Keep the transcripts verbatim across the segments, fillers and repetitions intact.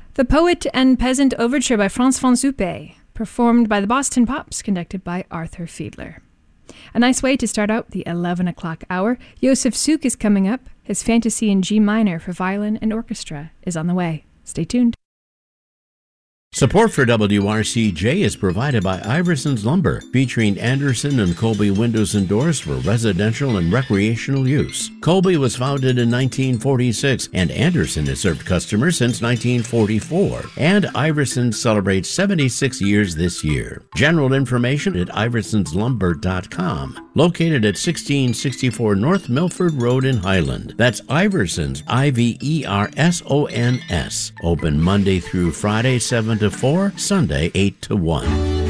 The Poet and Peasant Overture by Franz von Suppé, performed by the Boston Pops, conducted by Arthur Fiedler. A nice way to start out the eleven o'clock hour. Josef Suk is coming up. His Fantasy in G minor for violin and orchestra is on the way. Stay tuned. Support for W R C J is provided by Iverson's Lumber, featuring Anderson and Colby windows and doors for residential and recreational use. Colby was founded in nineteen forty-six, and Anderson has served customers since nineteen forty-four. And Iverson celebrates seventy-six years this year. General information at iversons lumber dot com. Located at sixteen sixty-four North Milford Road in Highland. That's Iversons, I V E R S O N S. Open Monday through Friday, seven to four, Sunday, eight to one.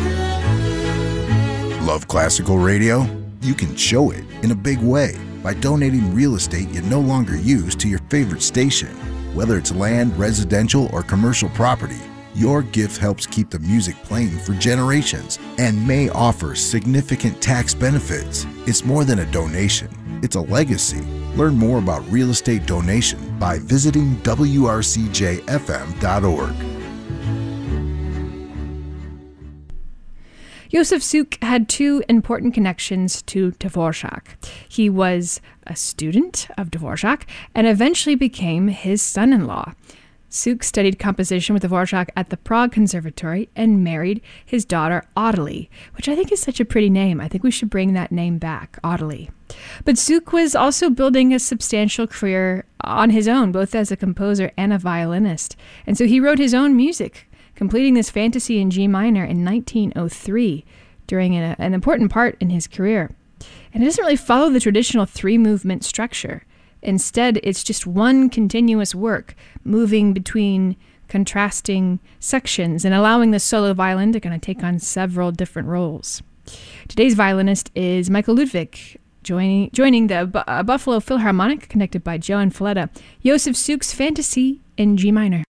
Love classical radio? You can show it in a big way by donating real estate you no longer use to your favorite station. Whether it's land, residential, or commercial property, your gift helps keep the music playing for generations and may offer significant tax benefits. It's more than a donation, it's a legacy. Learn more about real estate donation by visiting W R C J F M dot org. Josef Suk had two important connections to Dvorak. He was a student of Dvorak and eventually became his son-in-law. Suk studied composition with Dvorak at the Prague Conservatory and married his daughter Ottilie, which I think is such a pretty name. I think we should bring that name back, Ottilie. But Suk was also building a substantial career on his own, both as a composer and a violinist. And so he wrote his own music, completing this Fantasy in G minor in nineteen oh three during an, an important part in his career. And it doesn't really follow the traditional three-movement structure. Instead, it's just one continuous work, moving between contrasting sections and allowing the solo violin to kind of take on several different roles. Today's violinist is Michael Ludwig, joining, joining the Bu- uh, Buffalo Philharmonic, conducted by Joan Fleta, Josef Suk's Fantasy in G minor.